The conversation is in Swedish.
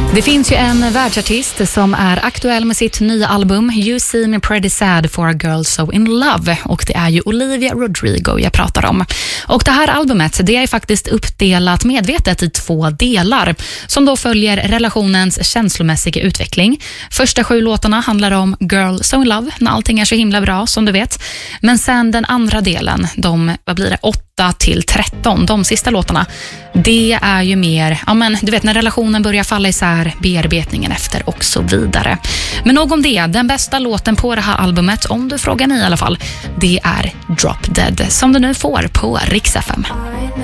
Det finns ju en världsartist som är aktuell med sitt nya album You Seem Pretty Sad for a Girl So In Love, och det är ju Olivia Rodrigo jag pratar om. Och det här albumet, det är faktiskt uppdelat medvetet i 2 delar som då följer relationens känslomässiga utveckling. Första 7 låtarna handlar om Girl So In Love, när allting är så himla bra som du vet. Men sen den andra delen, vad blir det, 8 till 13, de sista låtarna, det är ju mer, ja men du vet, när relationen börjar falla isär, bearbetningen efter och så vidare. Men nog om det, den bästa låten på det här albumet, om du frågar mig i alla fall, det är Drop Dead, som du nu får på Rix FM.